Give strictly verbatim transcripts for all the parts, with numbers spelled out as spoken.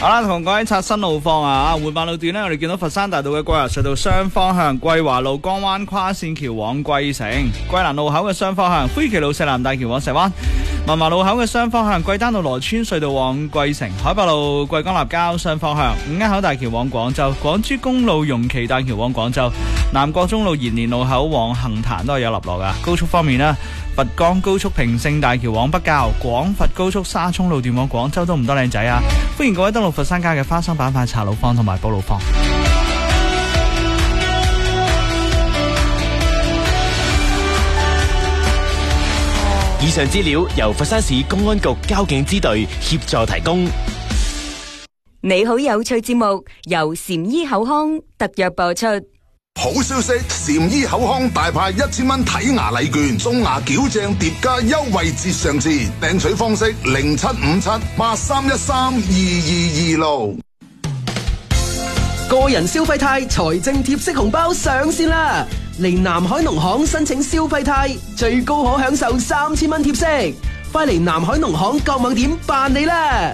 好啦，同各位刷新路況啊！活馬路段呢，我哋見到佛山大道嘅桂華隧道雙方向，桂華路江灣跨線橋往桂城，桂蘭路口嘅雙方向，灰旗路石南大橋往石灣，文華路口嘅雙方向，桂丹路羅村隧道往桂城，海柏路桂江立交雙方向，五坑口大橋往廣州，廣珠公路容旗大橋往廣州，南國中路延年路口往杏壇都係有立落噶。高速方面呢，佛岡高速平勝大橋往北滘，廣佛高速沙涌路段往廣州都唔多靚仔啊！歡迎各位登錄佛山街嘅花生板塊茶路坊同埋寶路坊。 以上資料由佛山市公安局交警支隊協助提供。 你好有趣節目由禪醫口腔特約播出。 好消息，禪醫口腔大派一千蚊睇牙禮券，送牙矯正疊加優惠折上次，訂取方式零七五七八三一三二二二六。 個人消費貸財政貼息紅包上線啦！嚟南海農行申請消費貸，最高可享受三千蚊貼息，快嚟南海農行購網點辦理啦！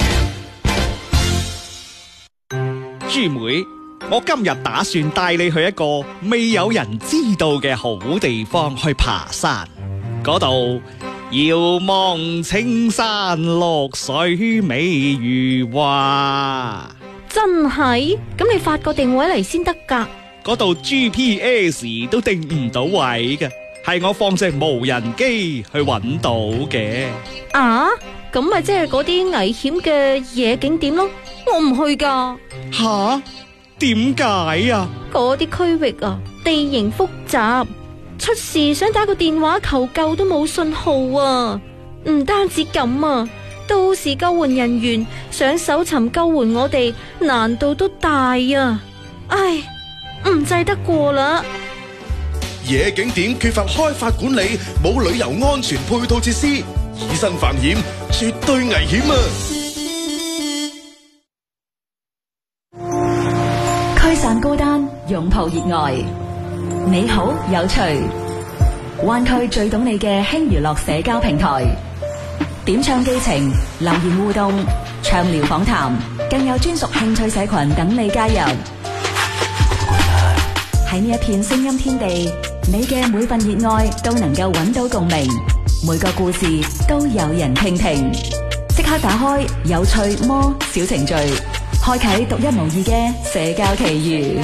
豬妹，我今日打算帶你去一個未有人知道嘅好地方去爬山，嗰度遙望青山綠水美如畫。 真係？咁你發個定位嚟先得㗎。 嗰度 G P S 都定唔到位嘅，係我放隻無人機去揾到嘅。 啊？咁咪即係嗰啲危險嘅野景點咯？我唔去㗎。 吓？點解啊？ 嗰啲區域啊，地形複雜，出事想打個電話求救都冇信號啊！唔單止咁啊，到時救援人員想搜尋救援我哋，難度都大啊！唉，唔制得過啦。 野景點缺乏開發管理，冇旅遊安全配套設施，以身犯險，絕對危險啊！ 驅散孤單，擁抱熱愛。你好有趣，灣區最懂你嘅輕娛樂社交平台，點唱寄情、留言互動、暢聊訪談，更有專屬興趣社群等你加入。喺呢一片聲音天地，你嘅每份熱愛都能夠揾到共鳴，每個故事都有人傾聽。即刻打開有趣魔小程序，開啟獨一無二嘅社交奇遇。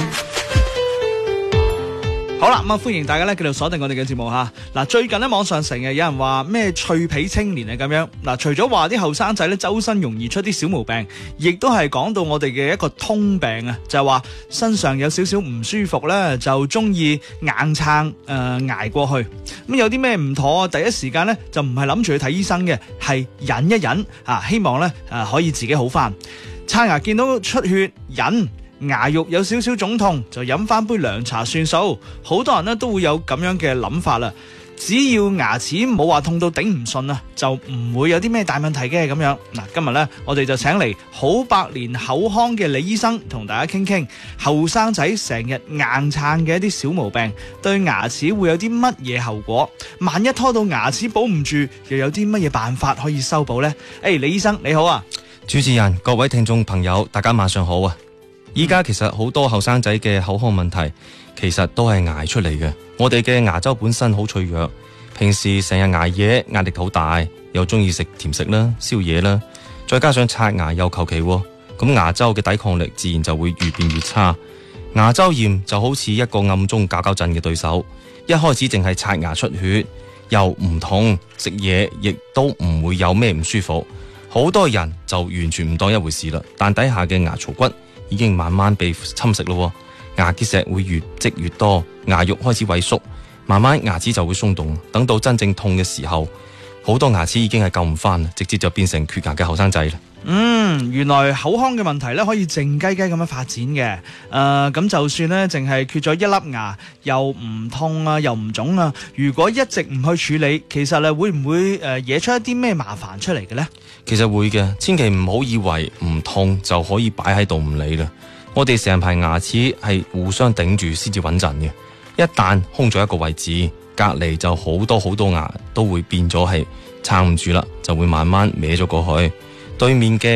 好啦，咁啊歡迎大家咧繼續鎖定我哋嘅節目吓。嗱，最近咧網上成日有人話咩脆皮青年啊咁樣。嗱，除咗話啲後生仔咧周身容易出啲小毛病，亦都係講到我哋嘅一個通病啊，就係話身上有少少唔舒服咧，就中意硬撐誒捱過去。咁有啲咩唔妥啊？第一時間咧就唔係諗住去睇醫生嘅，係忍一忍啊，希望咧誒可以自己好翻。刷牙見到出血忍。牙肉有少少腫痛就飲翻杯涼茶算數，好多人呢都會有咁樣嘅諗法啦。只要牙齒冇話痛到頂唔順啊，就唔會有啲咩大問題嘅咁樣。嗱，今日呢，我哋就請嚟好百年口腔嘅李醫生同大家傾傾，後生仔成日硬撐嘅一啲小毛病，對牙齒會有啲乜嘢後果？萬一拖到牙齒保唔住，又有啲乜嘢辦法可以修補呢？誒、hey，李醫生你好啊！ 主持人、各位聽眾朋友，大家晚上好啊！依家其實好多後生仔嘅口腔問題，其實都係捱出嚟嘅。我哋嘅牙周本身好脆弱，平時成日捱夜，壓力好大，又中意食甜食啦、宵夜啦，再加上刷牙又求其，咁牙周嘅抵抗力自然就會越變越差。牙周炎就好似一個暗中搞搞震嘅對手，一開始淨係刷牙出血，又唔痛，食嘢亦都唔會有咩唔舒服，好多人就完全唔當一回事啦。但底下嘅牙槽骨已經慢慢被侵蝕咯，牙結石會越積越多，牙肉開始萎縮，慢慢牙齒就會鬆動，等到真正痛嘅時候，好多牙齒已經係救唔翻，直接就變成缺牙嘅後生仔啦。 嗯，原來口腔嘅問題咧可以靜雞雞咁樣發展嘅。誒、呃，咁就算咧淨係缺咗一粒牙，又唔痛啊，又唔腫啊，如果一直唔去處理，其實咧會唔會誒惹出一啲咩麻煩出嚟嘅呢？ 其實會嘅，千祈唔好以為唔痛就可以擺喺度唔理啦。我哋成排牙齒係互相頂住先至穩陣嘅，一旦空咗一個位置，隔籬就好多好多牙都會變咗係撐唔住啦，就會慢慢歪咗過去。對面嘅牙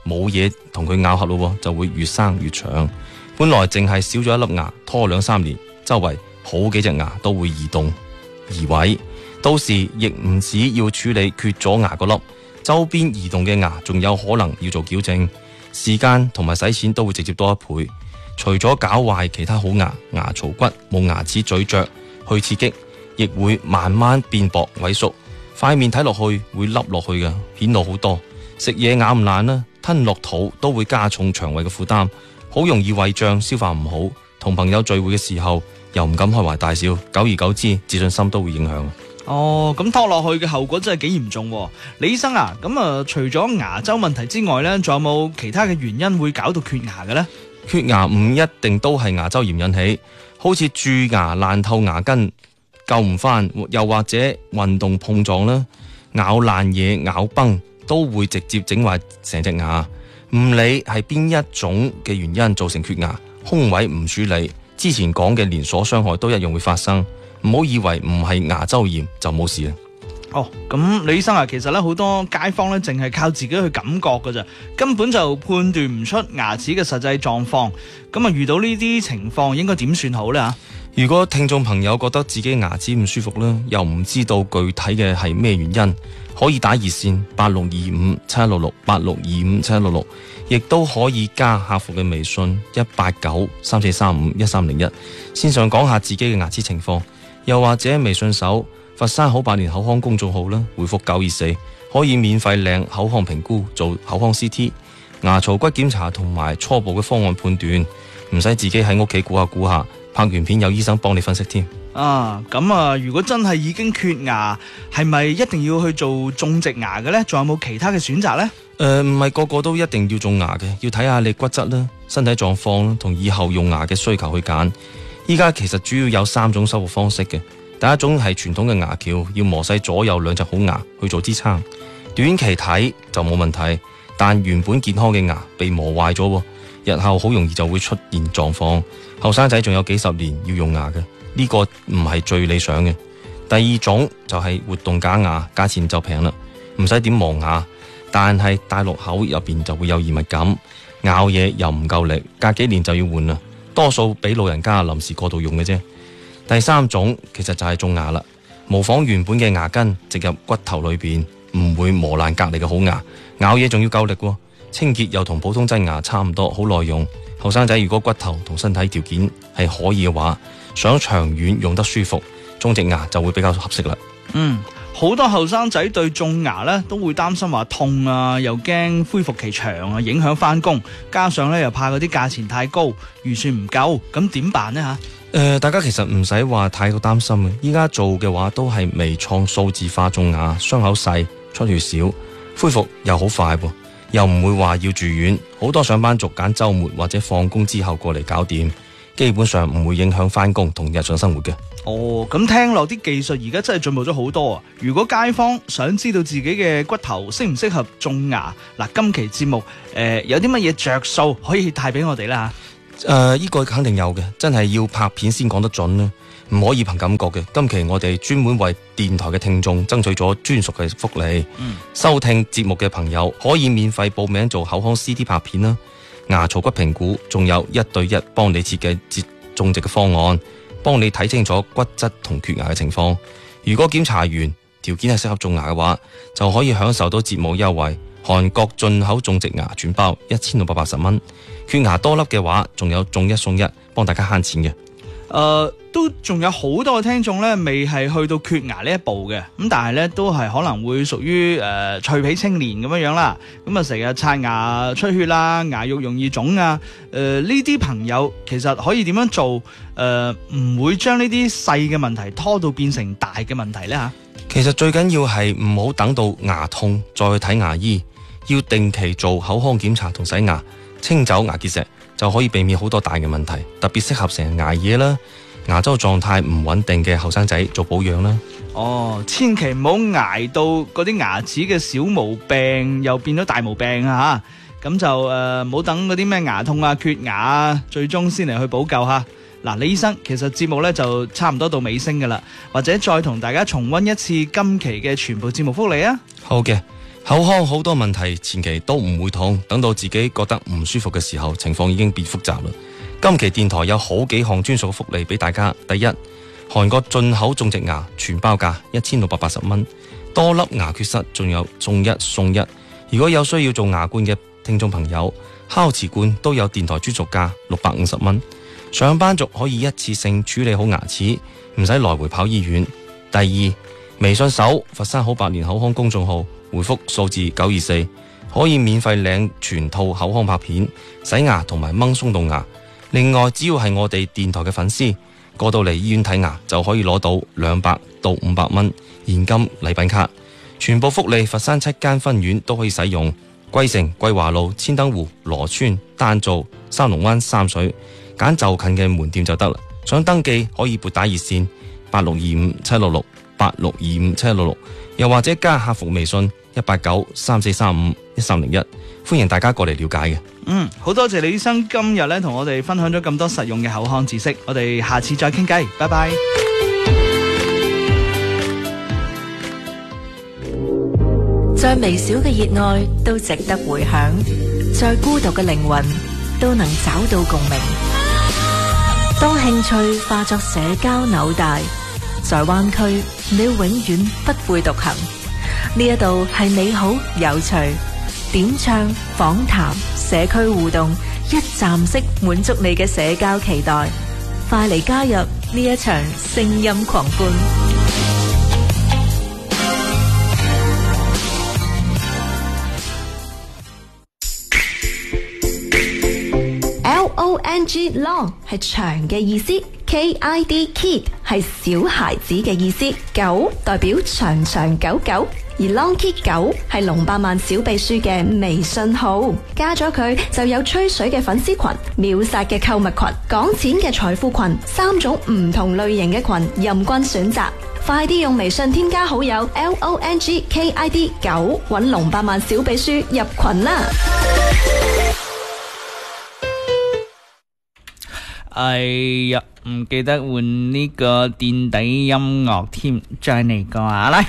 冇嘢同佢咬合咯，就會越生越長。本來淨係少咗一粒牙，拖兩三年，周圍好幾隻牙都會移動移位，到時亦唔止要處理缺咗牙嗰粒，周邊移動嘅牙仲有可能要做矯正，時間同埋使錢都會直接多一倍。除咗搞壞其他好牙，牙槽骨冇牙齒咀嚼去刺激，亦會慢慢變薄萎縮，塊面睇落去會凹落去嘅，顯露好多。食嘢咬唔爛啦，吞落肚都會加重腸胃嘅負擔，好容易胃脹，消化唔好。同朋友聚會嘅時候又唔敢開懷大笑，久而久之自信心都會影響。 哦，咁拖落去嘅後果真係幾嚴重喎。李醫生啊，咁啊除咗牙周問題之外呢，仲有冇其他嘅原因會搞到缺牙嘅呢？ 缺牙唔一定都係牙周炎引起，好似蛀牙爛透牙根救唔返，又或者運動碰撞啦，咬爛嘢咬崩都會直接整壞成隻牙。唔理係邊一種嘅原因造成缺牙，空位唔處理，之前講嘅連鎖傷害都一樣會發生。唔好以為唔係牙周炎就冇事啦。 哦，咁李醫生啊，其實咧好多街坊咧淨係靠自己去感覺噶咋，根本就判斷唔出牙齒嘅實際狀況。咁啊，遇到呢啲情況應該點算好呢？吓？ 如果聽眾朋友覺得自己牙齒唔舒服啦，又唔知道具體嘅係咩原因，可以打熱線八六二五七一六六八六二五七一六六，亦都可以加客服嘅微信一八九三四三五一三零一，線上講下自己嘅牙齒情況，又或者微信搜佛山好百年口腔公眾號啦，回覆九二四可以免費領口腔評估，做口腔 C T、牙槽骨檢查同埋初步嘅方案判斷，唔使自己喺屋企估下估下，拍完片有醫生幫你分析添。 啊，咁啊，如果真係已經缺牙，係咪一定要去做種植牙嘅呢？仲有冇其他嘅選擇呢？ 誒、呃，唔係個個都一定要種牙嘅，要睇下你骨質啦、身體狀況啦，同以後用牙嘅需求去揀。依家其實主要有三種修復方式嘅。第一種係傳統嘅牙橋，要磨細左右兩隻好牙去做支撐，短期睇就冇問題，但原本健康嘅牙被磨壞咗，日後好容易就會出現狀況。後生仔仲有幾十年要用牙嘅，呢個唔係最理想嘅。第二種就係活動假牙，價錢就平啦，唔使點磨牙，但係戴落口入邊就會有異物感，咬嘢又唔夠力，隔幾年就要換啦，多數俾老人家臨時過渡用嘅啫。第三種其實就係種牙啦，模仿原本嘅牙根植入骨頭裏邊，唔會磨爛隔離嘅好牙，咬嘢仲要夠力喎，清潔又同普通真牙差唔多，好耐用。後生仔如果骨頭同身體條件係可以嘅話，想長遠用得舒服，種植牙就會比較合適啦。 嗯，好多後生仔對種牙咧都會擔心話痛啊，又驚恢復期長啊，影響翻工，加上咧又怕嗰啲價錢太高，預算唔夠，咁點辦呢？吓？ 誒、呃，大家其實唔使話太過擔心嘅，依家做嘅話都係微創數字化種牙，傷口細，出血少，恢復又好快噃，又唔會話要住院。好多上班族揀週末或者放工之後過嚟搞掂，基本上唔會影響翻工同日常生活嘅。 哦，咁聽落啲技術而家真係進步咗好多啊！如果街坊想知道自己嘅骨頭適唔適合種牙，嗱，今期節目誒、呃、有啲乜嘢着數可以帶俾我哋啦？ 誒、呃，呢、這個肯定有嘅，真係要拍片先講得準啦，唔可以憑感覺嘅。今期我哋專門為電台嘅聽眾爭取咗專屬嘅福利，嗯、收聽節目嘅朋友可以免費報名做口腔 C T 拍片啦，牙槽骨評估，仲有一對一幫你設計接種植嘅方案，幫你睇清楚骨質同缺牙嘅情況。如果檢查完條件係適合種牙嘅話，就可以享受到節目優惠，韓國進口種植牙全包一千六百八十蚊。缺牙多粒嘅話，仲有種一送一，幫大家慳錢嘅。誒、 呃，都仲有好多嘅聽眾咧，未係去到缺牙呢一步嘅，咁但係咧都係可能會屬於誒脆皮青年咁樣樣啦。咁啊成日刷牙出血啦，牙肉容易腫啊。誒呢啲朋友其實可以點樣做？誒、呃、唔會將呢啲細嘅問題拖到變成大嘅問題咧吓？ 其實最緊要係唔好等到牙痛再去睇牙醫，要定期做口腔檢查同洗牙，清走牙結石，就可以避免好多大嘅問題。特別適合成日捱夜啦，牙周狀態唔穩定嘅後生仔做保養啦。 哦，千祈唔好捱到嗰啲牙齒嘅小毛病又變咗大毛病啊！吓，咁就誒唔好等嗰啲咩牙痛啊、缺牙啊，最終先嚟去補救吓。嗱，李醫生，其實節目咧就差唔多到尾聲噶啦，或者再同大家重溫一次今期嘅全部節目福利啊。 好嘅。 口腔好多問題前期都唔會痛，等到自己覺得唔舒服嘅時候，情況已經變複雜啦。今期電台有好幾項專屬福利俾大家。第一，韓國進口種植牙全包價一千六百八十蚊，多粒牙缺失仲有送一送一。如果有需要做牙冠嘅聽眾朋友，烤瓷冠都有電台專屬價六百五十蚊。上班族可以一次性處理好牙齒，唔使來回跑醫院。第二，微信搜佛山好百年口腔公眾號，回覆數字九二四，可以免費領全套口腔拍片、洗牙同埋掹鬆動牙。另外，只要係我哋電台嘅粉絲過到嚟醫院睇牙，就可以攞到兩百到五百蚊現金禮品卡。全部福利佛山七間分院都可以使用，桂城、桂華路、千燈湖、羅村、丹灶、三龍灣、三水，揀就近嘅門店就得啦。想登記可以撥打熱線八六二五七六六八六二五七六六，又或者加客服微信一八九三四三五一三零一，歡迎大家過嚟了解嘅。 嗯，好多謝李醫生今日咧同我哋分享咗咁多實用嘅口腔知識，我哋下次再傾偈，拜拜。 再微小嘅熱愛都值得回響，再孤獨嘅靈魂都能找到共鳴。當興趣化作社交紐帶，在灣區你永遠不會獨行。呢一度係美好有趣，點唱、訪談、社區互動，一站式滿足你嘅社交期待。快嚟加入呢一場聲音狂歡 ！L O N G long 係長嘅意思 ，K I D kid 係小孩子嘅意思，九代表長長久久。而 Long Kid 九係龍百萬小秘書嘅微信號，加咗佢就有吹水嘅粉絲群、秒殺嘅購物群、講錢嘅財富群，三種唔同類型嘅群任君選擇。快啲用微信添加好友 L O N G K I D 九，搵龍百萬小秘書入群啦！ 哎呀，唔記得換呢個墊底音樂添，再嚟個啊，嚟！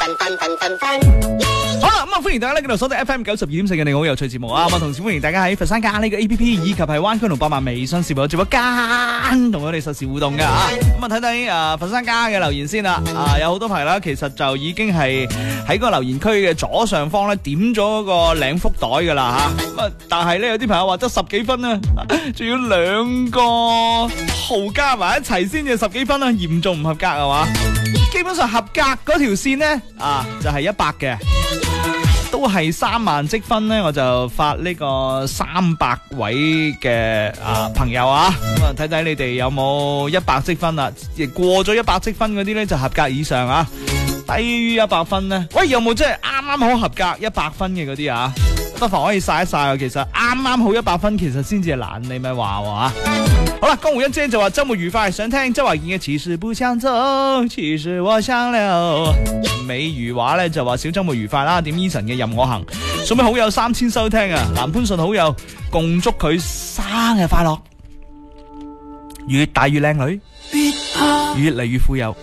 好啦，咁啊，歡迎大家咧繼續鎖定 F M 九十二點四嘅你好有趣節目啊！咁啊，同時歡迎大家喺佛山加呢個 A P P 以及係灣區龍百萬微信視頻直播間同我哋實時互動嘅啊！咁啊，睇睇啊佛山加嘅留言先啦！啊，有好多朋友啦，其實就已經係喺個留言區嘅左上方咧點咗個領福袋噶啦吓，咁啊，但係咧有啲朋友話得十幾分啊，仲要兩個號加埋一齊先至十幾分啊，嚴重唔合格係嘛？基本上合格嗰條線呢，啊，就係一百嘅，都係三萬積分呢，我就發呢個三百位嘅啊朋友啊，咁啊睇睇你哋有冇一百積分啦，亦過咗一百積分嗰啲呢，就合格以上啊，低於一百分呢，喂有冇即係啱啱好合格一百分嘅嗰啲啊？不妨可以晒一晒啊！其實啱啱好一百分，其實先至係難，你咪話喎。好啦，江湖一姐就話周末愉快，想聽周華健嘅《其實不想走》，其實我想留。美如話咧就話小周末愉快啦，點 Eason 嘅任我行，送俾好友三千收聽啊！南潘順好友共祝佢生日快樂，越大越靚女，越嚟越富有。